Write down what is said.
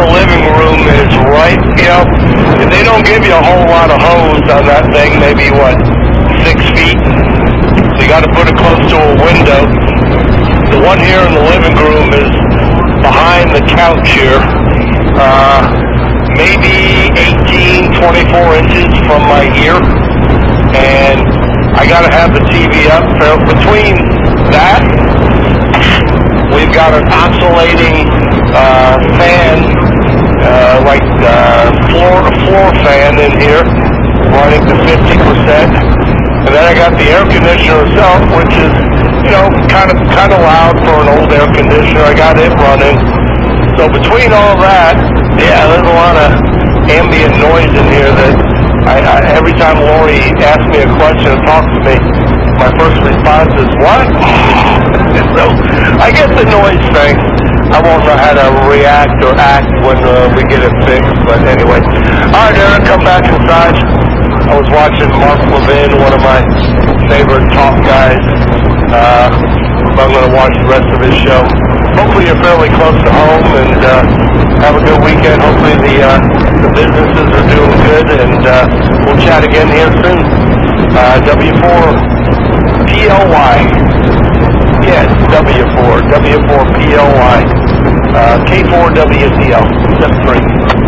the living room is right, they don't give you a whole lot of hose on that thing, maybe, 6 feet? So you got to put it close to a window. The one here in the living room is behind the couch here, maybe 18, 24 inches from my ear, and I got to have the TV up. So between that, we've got an oscillating fan, floor fan in here, running to 50%, and then I got the air conditioner itself, which is kind of loud for an old air conditioner. I got it running. So between all that, there's a lot of ambient noise in here that every time Lori asks me a question or talks to me, my first response is, what? So I get the noise thing. I won't know how to react or act when we get it fixed, but anyway. All right, Eric, come back inside. I was watching Mark Levin, one of my favorite talk guys. I'm going to watch the rest of his show. Hopefully you're fairly close to home, and have a good weekend. Hopefully the businesses are doing good, and we'll chat again here soon. W4PLY. Yes, W4PLY. K4WCL. Step 3.